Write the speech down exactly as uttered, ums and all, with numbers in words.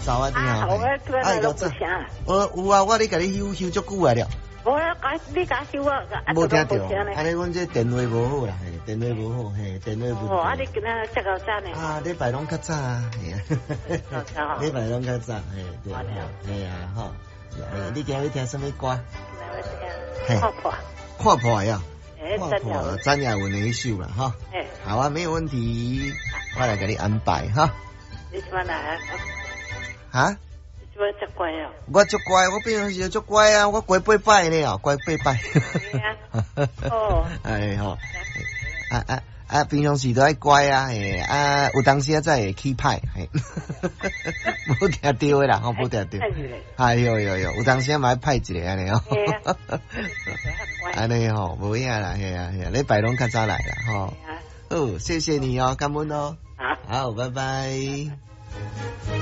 早啊，你好。 我突然都不想。 我有啊，我咧甲你休休足久啊了。 我甲你甲休啊， 无听到。安尼，阮这电话无好啦，嘿，电话无好，嘿，电话不。 哦，啊，你今仔这个早呢？ 啊，礼拜拢较早啊，嘿啊。礼拜拢较早，嘿，对，嘿啊，吼。你今日听什么歌？ 看破。 看破呀。看破詹雅文的一首啦，哈。好啊，没有问题，我来给你安排哈。 你怎么来啊？ 啊？ 你怎么这乖啊？ 我足乖，我平常时就足乖啊，我乖八摆呢哦，乖八摆。 哦。 哎吼，啊啊啊！平常时都爱乖啊，嘿啊，有当时啊才会起歹，嘿，无听到的啦，吼，无听到。哎呦呦呦，有当时啊嘛爱派一个安尼哦。安尼吼，无影啦，嘿啊嘿啊，礼拜拢较早来啦，吼。哦，谢谢你哦，感恩哦。好，好，拜拜。